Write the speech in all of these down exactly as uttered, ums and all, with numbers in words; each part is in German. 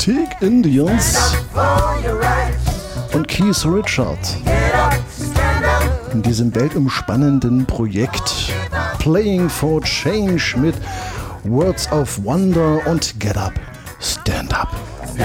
Teague Indians und Keith Richard in diesem weltumspannenden Projekt Playing for Change mit Words of Wonder und Get Up, Stand Up.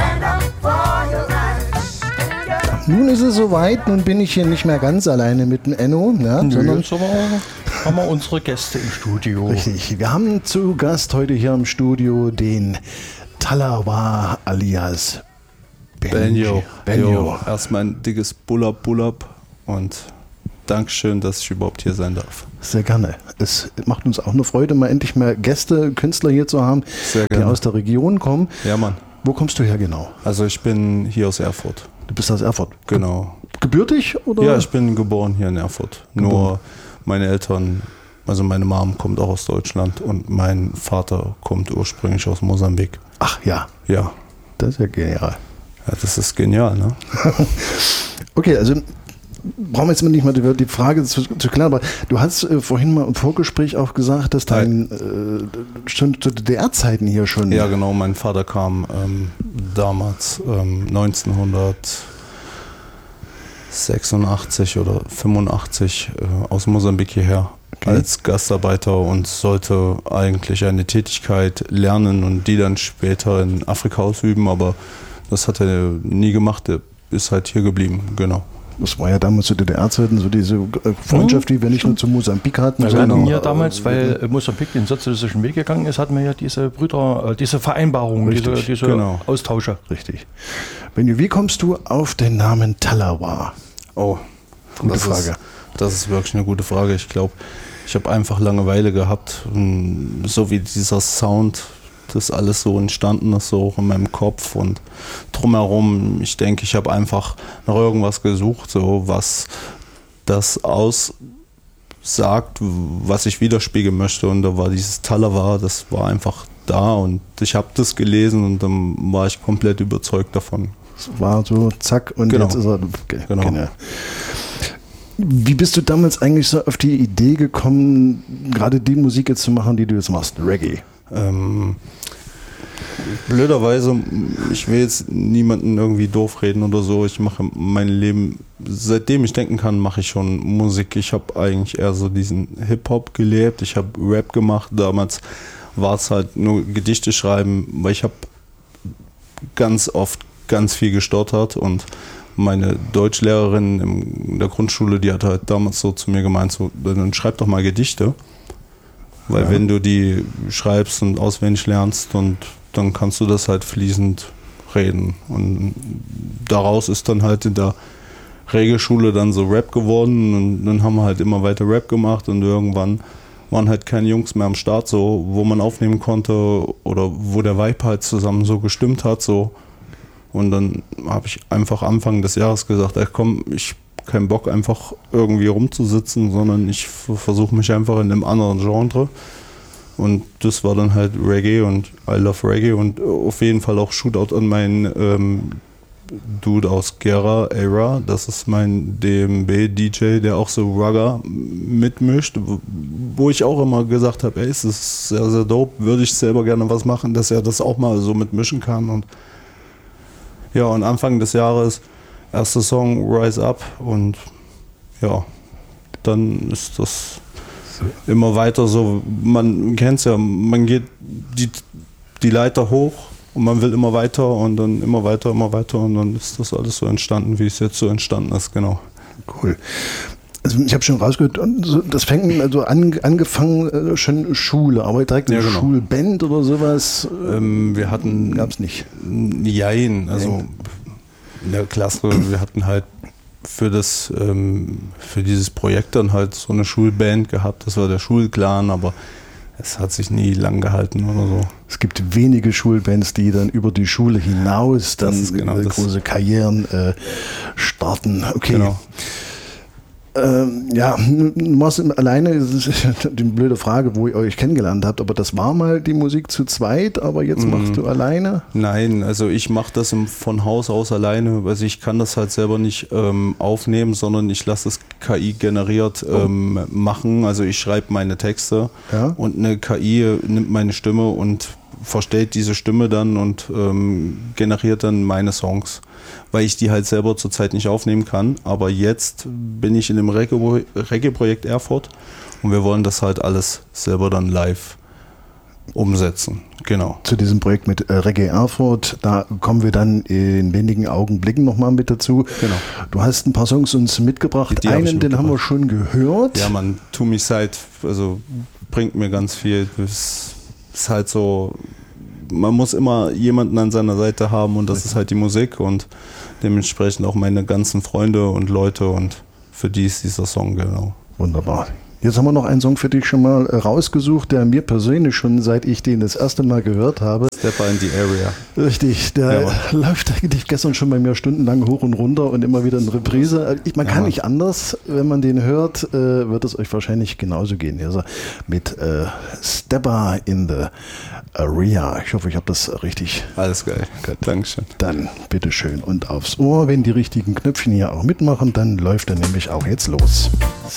Nun ist es soweit, nun bin ich hier nicht mehr ganz alleine mit dem Enno, ja, Nö, sondern jetzt aber haben wir unsere Gäste im Studio. Richtig, wir haben zu Gast heute hier im Studio den Talawa alias Benjo. Benjo. Erstmal ein dickes Bullab Bullab und Dankeschön, dass ich überhaupt hier sein darf. Sehr gerne. Es macht uns auch eine Freude, mal endlich mal Gäste, Künstler hier zu haben, Sehr gerne. die aus der Region kommen. Ja, Mann. Wo kommst du her genau? Also ich bin hier aus Erfurt. Du bist aus Erfurt. Genau. Gebürtig oder? Ja, ich bin geboren hier in Erfurt. Geboren. Nur meine Eltern, also meine Mom kommt auch aus Deutschland und mein Vater kommt ursprünglich aus Mosambik. Ach ja, Ja, das ist ja genial. ja das ist genial, ne? Okay, also brauchen wir jetzt mal nicht mal die, die Frage zu, zu klären, aber du hast äh, vorhin mal im Vorgespräch auch gesagt, dass dein äh, schon zu D D R-Zeiten hier schon... Ja, genau. Mein Vater kam ähm, damals ähm, neunzehnhundertsechsundachtzig oder fünfundachtzig äh, aus Mosambik hierher Okay. als Gastarbeiter und sollte eigentlich eine Tätigkeit lernen und die dann später in Afrika ausüben, aber das hat er nie gemacht. Er ist halt hier geblieben, genau. Das war ja damals zu D D R-Zeiten so diese äh, Freundschaft, die wir nicht nur zu Mosambik hatten. Wir sondern hatten auch, ja äh, damals, weil Mosambik den sozialistischen Weg gegangen ist, hatten wir ja diese Brüder, äh, diese Vereinbarung, diese, Richtig, diese genau. Austausche. Richtig. Benjo, wie kommst du auf den Namen Talawa? Oh, Gute das Frage. Ist, das ist wirklich eine gute Frage. Ich glaube, ich habe einfach Langeweile gehabt, so wie dieser Sound, das alles so entstanden ist, so auch in meinem Kopf und drumherum. Ich denke, ich habe einfach nach irgendwas gesucht, so was das aussagt, was ich widerspiegeln möchte. Und da war dieses Talawa, das war einfach da und ich habe das gelesen und dann war ich komplett überzeugt davon. Es war so zack und Genau. jetzt ist er... Okay, Genau. Genial. Wie bist du damals eigentlich so auf die Idee gekommen, gerade die Musik jetzt zu machen, die du jetzt machst, Reggae? Ähm, blöderweise, ich will jetzt niemanden irgendwie doof reden oder so. Ich mache mein Leben, seitdem ich denken kann, mache ich schon Musik. Ich habe eigentlich eher so diesen Hip-Hop gelebt. Ich habe Rap gemacht. Damals war es halt nur Gedichte schreiben, weil ich habe ganz oft ganz viel gestottert und meine Deutschlehrerin in der Grundschule, die hat halt damals so zu mir gemeint, so, dann schreib doch mal Gedichte, weil Ja. wenn du die schreibst und auswendig lernst und dann kannst du das halt fließend reden und daraus ist dann halt in der Regelschule dann so Rap geworden und dann haben wir halt immer weiter Rap gemacht und irgendwann waren halt keine Jungs mehr am Start, so, wo man aufnehmen konnte oder wo der Vibe halt zusammen so gestimmt hat, so. Und dann habe ich einfach Anfang des Jahres gesagt, ey, komm, ich habe keinen Bock einfach irgendwie rumzusitzen, sondern ich versuche mich einfach in einem anderen Genre. Und das war dann halt Reggae und I love Reggae und auf jeden Fall auch Shootout an meinen ähm, Dude aus Gera, Era. Das ist mein D M B-D J, der auch so Rugger mitmischt, wo ich auch immer gesagt habe, ey, es ist sehr, sehr dope, würde ich selber gerne was machen, dass er das auch mal so mitmischen kann. Und ja, und Anfang des Jahres, erster Song, Rise Up und ja, dann ist das immer weiter so, man kennt es ja, man geht die, die Leiter hoch und man will immer weiter und dann immer weiter, immer weiter und dann ist das alles so entstanden, wie es jetzt so entstanden ist, genau. Cool. Also ich habe schon rausgehört, das fängt also an, angefangen schon Schule, aber direkt eine Ja, genau. Schulband oder sowas Ähm, wir hatten, gab es nicht. Jein, also in der Klasse, wir hatten halt für das, ähm, für dieses Projekt dann halt so eine Schulband gehabt, das war der Schulclan, aber es hat sich nie lang gehalten oder so. Es gibt wenige Schulbands, die dann über die Schule hinaus dann Das ist genau äh, das. große Karrieren äh, starten. Okay. Genau. Ähm, ja, du warst alleine, das ist die blöde Frage, wo ihr euch kennengelernt habt, aber das war mal die Musik zu zweit, aber jetzt Mhm. machst du alleine? Nein, also ich mache das im, von Haus aus alleine. Also ich kann das halt selber nicht ähm, aufnehmen, sondern ich lasse es K I generiert ähm, machen. Also ich schreibe meine Texte Ja. und eine K I nimmt meine Stimme und verstellt diese Stimme dann und ähm, generiert dann meine Songs, weil ich die halt selber zurzeit nicht aufnehmen kann. Aber jetzt bin ich in dem Reggae- Reggae-Projekt Erfurt und wir wollen das halt alles selber dann live umsetzen. Genau. Zu diesem Projekt mit äh, Reggae Erfurt, da kommen wir dann in wenigen Augenblicken nochmal mit dazu. Genau. Du hast ein paar Songs uns mitgebracht. Die, die hab Einen, ich den mitgebracht. haben wir schon gehört. Ja, man, To Me Side, also bringt mir ganz viel. Es ist halt so, man muss immer jemanden an seiner Seite haben und das ist halt die Musik und dementsprechend auch meine ganzen Freunde und Leute und für die ist dieser Song, genau. Wunderbar. Jetzt haben wir noch einen Song für dich schon mal rausgesucht, der mir persönlich schon, seit ich den das erste Mal gehört habe. Stepper in the Area. Richtig, der Ja, läuft eigentlich gestern schon bei mir stundenlang hoch und runter und immer wieder in Reprise. Ich, man Ja, kann Mann. nicht anders, wenn man den hört, äh, wird es euch wahrscheinlich genauso gehen. Also mit äh, Stepper in the Area. Ich hoffe, ich habe das richtig. Alles geil. Dankeschön. Dann bitteschön und aufs Ohr. Wenn die richtigen Knöpfchen hier auch mitmachen, dann läuft er nämlich auch jetzt los.